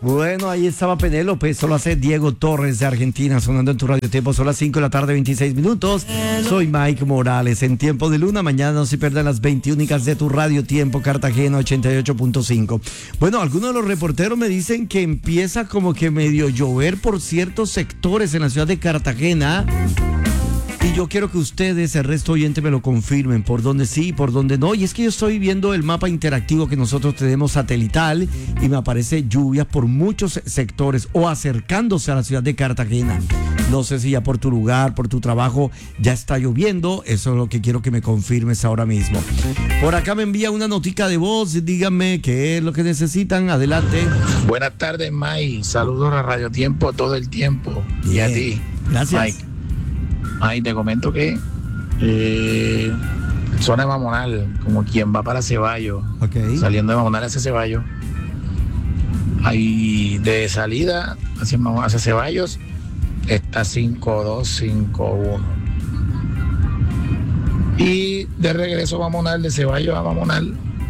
Bueno, ahí estaba Penélope, solo hace Diego Torres de Argentina, sonando en tu radio tiempo. Son las 5 de la tarde, 26 minutos. Soy Mike Morales, en Tiempo de Luna. Mañana no se pierdan las 20 únicas de tu radio tiempo, Cartagena 88.5. Bueno, algunos de los reporteros me dicen que empieza como que medio llover por ciertos sectores en la ciudad de Cartagena. Y yo quiero que ustedes, el resto oyente, me lo confirmen, por dónde sí, por dónde no. Y es que yo estoy viendo el mapa interactivo que nosotros tenemos satelital y me aparece lluvias por muchos sectores o acercándose a la ciudad de Cartagena. No sé si ya por tu lugar, por tu trabajo, ya está lloviendo. Eso es lo que quiero que me confirmes ahora mismo. Por acá me envía una notica de voz. Díganme qué es lo que necesitan. Adelante. Buenas tardes, Mike. Saludos a Radio Tiempo todo el tiempo. Bien. Y a ti. Gracias. Mike. Ay, te comento que zona de Mamonal, como quien va para Ceballos, Okay. Saliendo de Mamonal hacia Ceballos, hay de salida hacia Ceballos, está 5-2-5-1. Y de regreso a Mamonal, de Ceballos a Mamonal,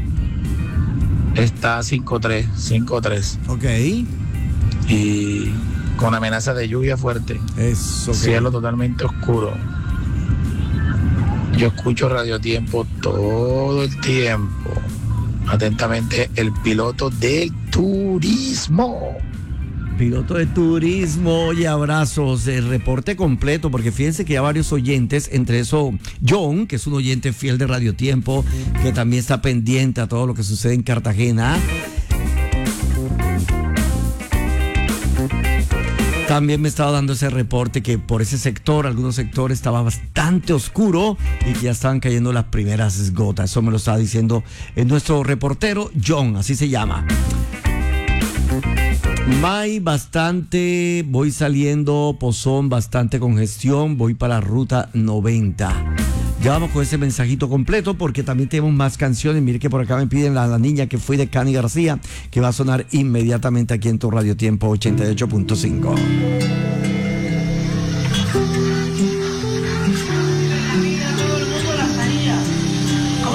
está 5-3. Ok. Y con amenaza de lluvia fuerte. Eso. Okay. Cielo totalmente oscuro. Yo escucho Radio Tiempo todo el tiempo. Atentamente, el piloto del turismo. Piloto de turismo y abrazos, el reporte completo, porque fíjense que ya varios oyentes, entre eso John, que es un oyente fiel de Radio Tiempo, que también está pendiente a todo lo que sucede en Cartagena. También me estaba dando ese reporte que por ese sector, algunos sectores, estaba bastante oscuro y que ya estaban cayendo las primeras gotas. Eso me lo estaba diciendo nuestro reportero John, así se llama. May, bastante, voy saliendo, Pozón, bastante congestión, voy para la ruta 90. Ya vamos con ese mensajito completo porque también tenemos más canciones. Mire que por acá me piden la niña que fui de Cani García, que va a sonar inmediatamente aquí en tu Radio Tiempo 88.5.